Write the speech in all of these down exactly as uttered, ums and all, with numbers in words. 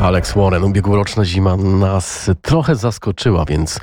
Alex Warren. Ubiegłoroczna zima nas trochę zaskoczyła, więc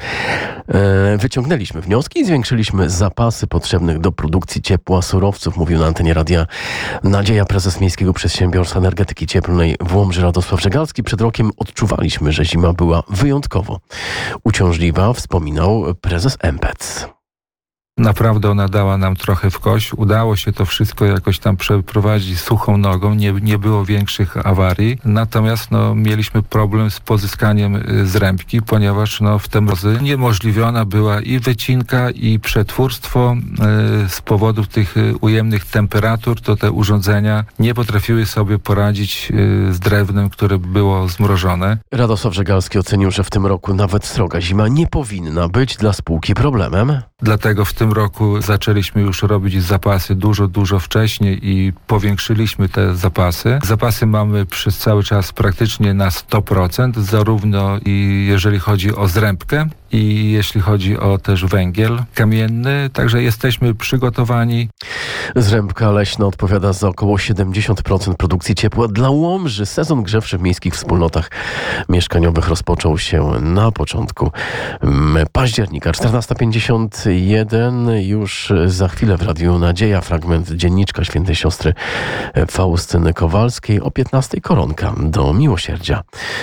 e, wyciągnęliśmy wnioski i zwiększyliśmy zapasy potrzebnych do produkcji ciepła, surowców, mówił na antenie Radia Nadzieja prezes Miejskiego Przedsiębiorstwa Energetyki Cieplnej w Łomży Radosław Żegalski. Przed rokiem odczuwaliśmy, że zima była wyjątkowo uciążliwa, wspominał prezes M P E C. Naprawdę ona dała nam trochę w kość. Udało się to wszystko jakoś tam przeprowadzić suchą nogą. Nie, nie było większych awarii. Natomiast no, mieliśmy problem z pozyskaniem zrębki, ponieważ no, w te mrozy niemożliwiona była i wycinka, i przetwórstwo. Yy, z powodu tych ujemnych temperatur to te urządzenia nie potrafiły sobie poradzić yy, z drewnem, które było zmrożone. Radosław Żegalski ocenił, że w tym roku nawet sroga zima nie powinna być dla spółki problemem. Dlatego w tym roku zaczęliśmy już robić zapasy dużo, dużo wcześniej i powiększyliśmy te zapasy. Zapasy mamy przez cały czas praktycznie na sto procent, zarówno i jeżeli chodzi o zrębkę i jeśli chodzi o też węgiel kamienny, także jesteśmy przygotowani. Zrębka leśna odpowiada za około siedemdziesiąt procent produkcji ciepła dla Łomży. Sezon grzewczy w miejskich wspólnotach mieszkaniowych rozpoczął się na początku października. czternasta pięćdziesiąt jeden, już za chwilę w Radiu Nadzieja fragment dzienniczka świętej siostry Faustyny Kowalskiej. O piętnastej koronka do miłosierdzia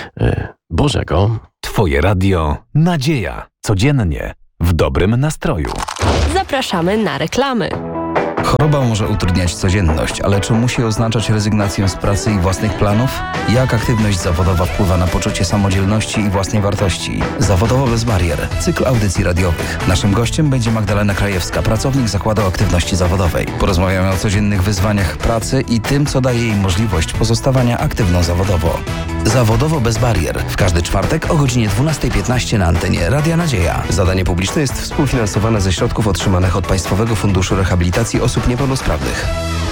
Bożego. Twoje radio Nadzieja. Codziennie w dobrym nastroju. Zapraszamy na reklamy. Choroba może utrudniać codzienność, ale czy musi oznaczać rezygnację z pracy i własnych planów? Jak aktywność zawodowa wpływa na poczucie samodzielności i własnej wartości? Zawodowo bez barier. Cykl audycji radiowych. Naszym gościem będzie Magdalena Krajewska, pracownik Zakładu Aktywności Zawodowej. Porozmawiamy o codziennych wyzwaniach pracy i tym, co daje jej możliwość pozostawania aktywną zawodowo. Zawodowo bez barier. W każdy czwartek o godzinie dwunasta piętnaście na antenie Radia Nadzieja. Zadanie publiczne jest współfinansowane ze środków otrzymanych od Państwowego Funduszu Rehabilitacji Osób Niepełnosprawnych.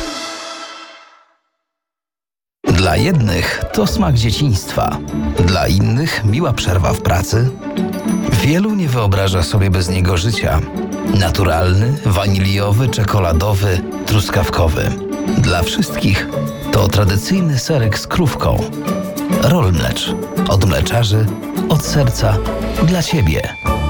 Dla jednych to smak dzieciństwa, dla innych miła przerwa w pracy. Wielu nie wyobraża sobie bez niego życia. Naturalny, waniliowy, czekoladowy, truskawkowy. Dla wszystkich to tradycyjny serek z krówką. Rollmlecz. Od mleczarzy, od serca, dla Ciebie.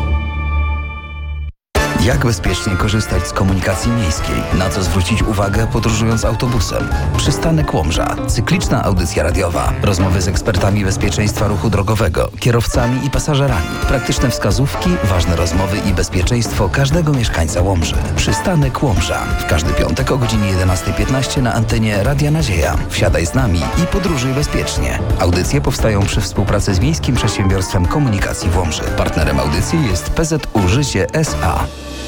Jak bezpiecznie korzystać z komunikacji miejskiej? Na co zwrócić uwagę podróżując autobusem? Przystanek Łomża. Cykliczna audycja radiowa. Rozmowy z ekspertami bezpieczeństwa ruchu drogowego, kierowcami i pasażerami. Praktyczne wskazówki, ważne rozmowy i bezpieczeństwo każdego mieszkańca Łomży. Przystanek Łomża. W każdy piątek o godzinie jedenasta piętnaście na antenie Radia Nadzieja. Wsiadaj z nami i podróżuj bezpiecznie. Audycje powstają przy współpracy z Miejskim Przedsiębiorstwem Komunikacji w Łomży. Partnerem audycji jest P Z U Życie S A.